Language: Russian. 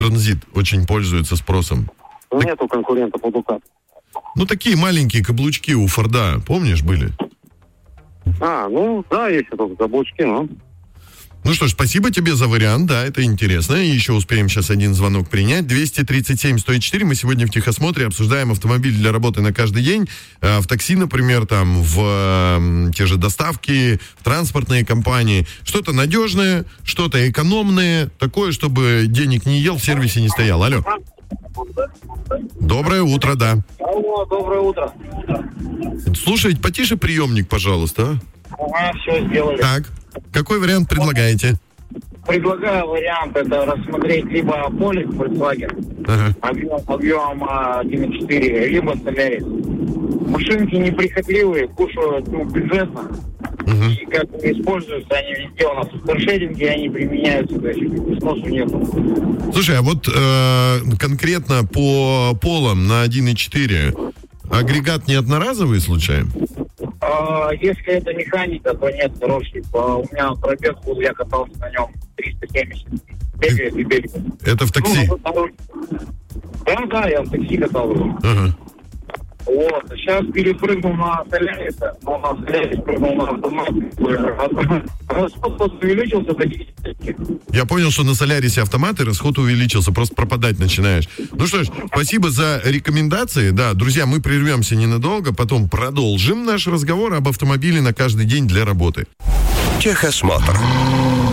Транзит очень пользуется спросом. Нету конкурента по Дукату. Ну, такие маленькие каблучки у Форда, помнишь, были? Ну, да, есть только каблучки, но... Ну что ж, спасибо тебе за вариант, да, это интересно. И еще успеем сейчас один звонок принять. 237-104. Мы сегодня в Техосмотре обсуждаем автомобиль для работы на каждый день. В такси, например, там, в те же доставки, в транспортные компании. Что-то надежное, что-то экономное. Такое, чтобы денег не ел, в сервисе не стоял. Алло. Доброе утро, да. Алло, доброе утро. Слушайте, потише приемник, пожалуйста. Все сделали. Так, какой вариант предлагаете? Предлагаю вариант, это рассмотреть либо Полис Volkswagen, Ага. объемом 1.4, либо Солярис. Машинки неприхотливые, кушают бюджетно. И как используются они везде у нас в каршеринге, они применяются, то есть сносу нету. Слушай, а вот конкретно по полам на 1.4 агрегат не одноразовый случайно? Если это механика, то нет, хороший. У меня пробег был, я катался на нем 370. Бегает и бегает. Это в такси? Да, я в такси катался. Ага. Вот, сейчас перепрыгнул на Соляриса, но на Солярис прыгнул на автомат. Расход просто увеличился до 10. Я понял, что на Солярисе автомат и расход увеличился, просто пропадать начинаешь. Ну что ж, спасибо за рекомендации. Да, друзья, мы прервемся ненадолго, потом продолжим наш разговор об автомобиле на каждый день для работы. Техосмотр.